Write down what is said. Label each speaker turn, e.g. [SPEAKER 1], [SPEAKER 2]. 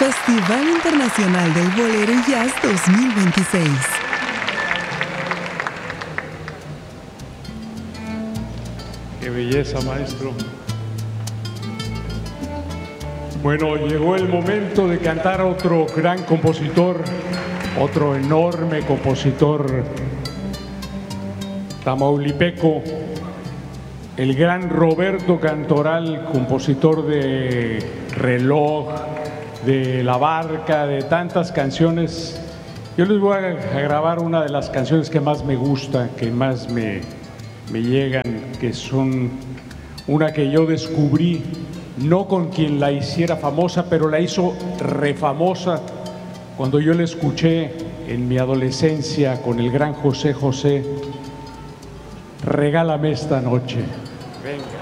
[SPEAKER 1] Festival Internacional del Bolero y Jazz 2026.
[SPEAKER 2] Qué belleza, maestro. Bueno, llegó el momento de cantar a otro gran compositor, otro enorme compositor tamaulipeco, el gran Roberto Cantoral, compositor de Reloj, de La Barca, de tantas canciones. Yo les voy a grabar una de las canciones que más me gusta, que más me llegan, que son una que yo descubrí, no con quien la hiciera famosa, pero la hizo refamosa cuando yo la escuché en mi adolescencia con el gran José José. Regálame esta noche. Venga.